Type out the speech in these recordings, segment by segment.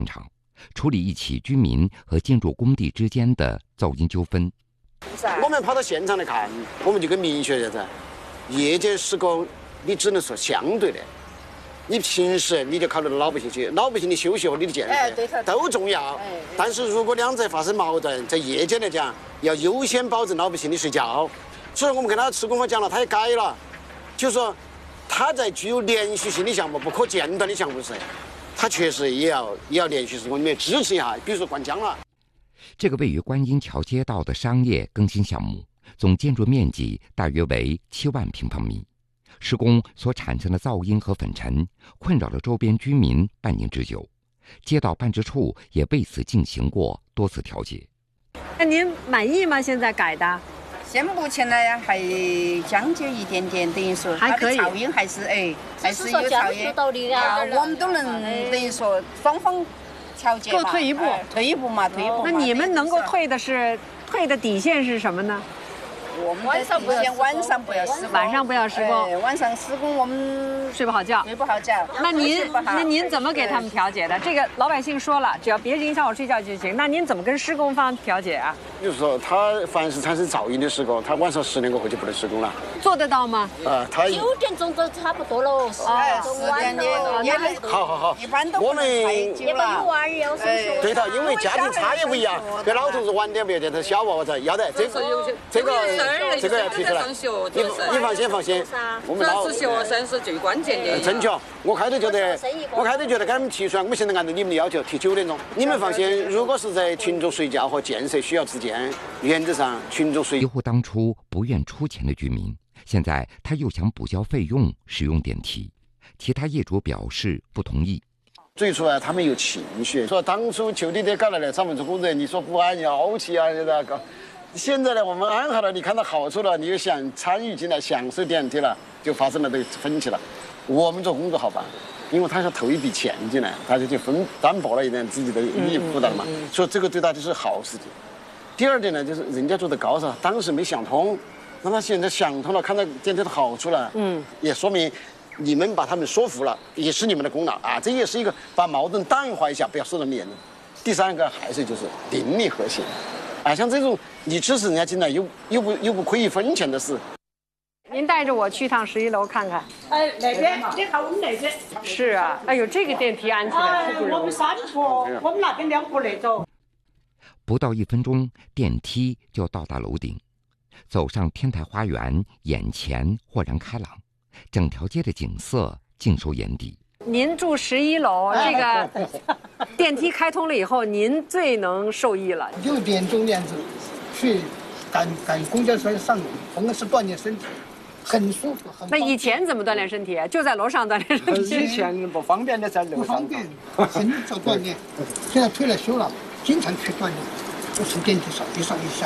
场，处理一起居民和建筑工地之间的噪音纠纷。 我们跑到现场来看，我们就跟明确的，夜间施工你只能说相对的，你平时你就考虑到老百姓去，老百姓的休息和你的建设都重要。但是如果两者发生矛盾，在夜间来讲，要优先保证老百姓的睡觉。所以我们跟他施工方讲了，他也改了，就是说他在具有连续性的项目、不可间断的项目时，他确实也要连续施工里面支持一下，比如说灌浆了。 这个位于观音桥街道的商业更新项目，总建筑面积大约为7万平方米。施工所产生的噪音和粉尘困扰了周边居民半年之久，街道办事处也为此进行过多次调解。 那您满意吗？现在改的？ 现目前呢还将就一点点，等于说还可以， 噪音还是有噪音啊，我们都能等于说双方调节各退一步， 退一步嘛。 那你们能够退的底线是什么呢？ 我们晚上不要施工， 晚上不要施工， 晚上施工我们睡不好觉。那您怎么给他们调解的？这个老百姓说了，只要别影响我睡觉就行。那您怎么跟施工方调解啊？ 就是说，他凡是产生噪音的施工，他晚上10点过后就不能施工了。 做得到吗？ 他 9点钟都差不多了，10点也好， 一般都我们因为有娃儿要上学。 对头，因为家庭差异不一样，别老头子晚点不要点，他小娃娃子要得这个要提出来。你放心，我们老学生是最关键的。 正确，我开头觉得给他们提出来，我们现在按照你们的要求提9点钟。你们放心，如果是在群众睡觉和建设需要之间，原则上群众一户当初不愿出钱的居民，现在他又想补交费用使用电梯，其他业主表示不同意。 最初他们有情绪，说当初就地得搞来的3分钟工人，你说不安你傲气啊，现在搞。现在呢，我们安好了，你看到好处了，你又想参与进来享受电梯了，就发生了这个分歧了。我们做工作好办，因为他要投一笔钱进来，他就去担保了一点自己的利益负担嘛，所以这个对他就是好事情。第二点呢，就是人家做的高噻，当时没想通，那他现在想通了，看到电梯的好处了，也说明你们把他们说服了，也是你们的功劳啊，这也是一个把矛盾淡化一下，不要说那么严重。第三个还是就是邻里和谐。像这种你支持人家进来又不亏1分钱的事。 您带着我去趟11楼看看。 那边你看我们那边。 是啊，哎呦，这个电梯安起来不容易。 我们3户，我们那边2户那走。 不到1分钟，电梯就到达楼顶，走上天台花园，眼前豁然开朗，整条街的景色尽收眼底。 您住11楼，这个电梯开通了以后，您最能受益了。 6点钟那样子去赶公交车上，同样是锻炼身体，很舒服。 那以前怎么锻炼身体？就在楼上锻炼身体。 以前不方便的在楼上。不方便，很少锻炼。现在退了休了，经常去锻炼，就从电梯上一上一下。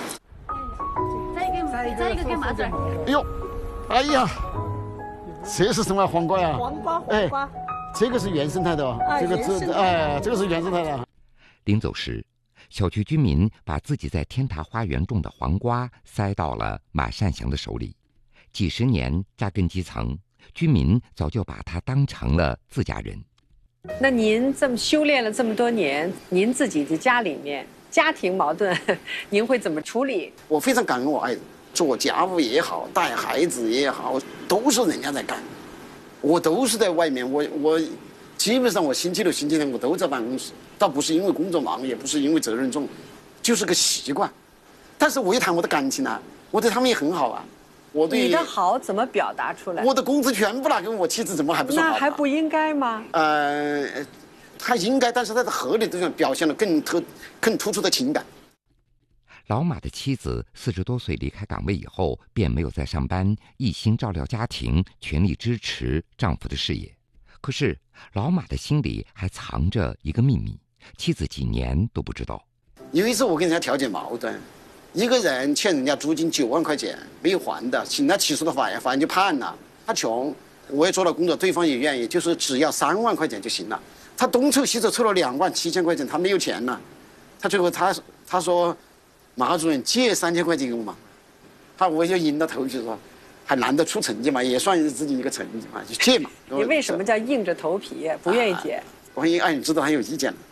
再一个干嘛子？ 哎呀！这是什么黄瓜呀？ 黄瓜， 这个是原生态的哦，这个是原生态的。 临走时，小区居民把自己在天台花园种的黄瓜塞到了马善祥的手里。几十年扎根基层，居民早就把他当成了自家人。 那您这么修炼了这么多年，您自己的家里面家庭矛盾，您会怎么处理？ 我非常感恩我爱人。做家务也好，带孩子也好，都是人家在干，我都是在外面。我基本上我星期六、星期天我都在办公室，倒不是因为工作忙，也不是因为责任重，就是个习惯。但是我一谈我的感情啊，我对他们也很好啊。我对你的好怎么表达出来？ 我的工资全部拿给我妻子，怎么还不算好？ 那还不应该吗？ 他应该，但是他的合理地方表现了更突出的情感。 老马的妻子40多岁离开岗位以后，便没有再上班，一心照料家庭，全力支持丈夫的事业。可是老马的心里还藏着一个秘密，妻子几年都不知道。 有一次我跟人家调解矛盾，一个人欠人家租金9万块钱没有还的，请他起诉到法院，法院就判了。他穷，我也做了工作，对方也愿意，就是只要3万块钱就行了。他东凑西凑凑了2万7千块钱，他没有钱了。他最后他说。马主任借3000块钱给我嘛，我就硬着头皮说，还难得出成绩嘛，也算是自己一个成绩嘛，就借嘛。 你为什么叫硬着头皮不愿意借？ 万一爱人知道还有意见了。